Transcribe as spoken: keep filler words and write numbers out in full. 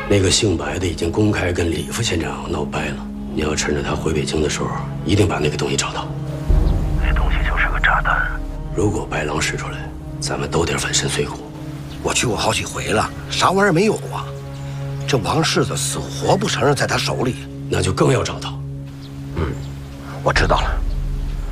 那个姓白的已经公开跟李副县长闹掰了。你要趁着他回北京的时候，一定把那个东西找到。 那东西就是个炸弹。 如果白狼使出来，咱们都得粉身碎骨。 我去过好几回了，啥玩意儿没有啊？这王世子死活不承认在他手里， 那就更要找到。 嗯，我知道了。